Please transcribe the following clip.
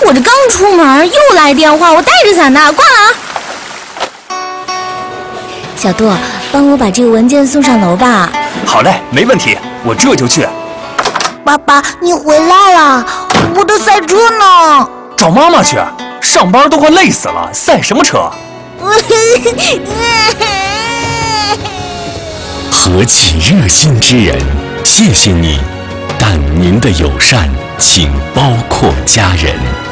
我这刚出门又来电话，我带着伞呢，挂了啊！小杜，帮我把这个文件送上楼吧。 好嘞，没问题，我这就去。 爸爸，你回来了，我的赛车呢？ 找妈妈去，上班都快累死了，赛什么车？ 何其热心之人，谢谢你，但您的友善请包括家人。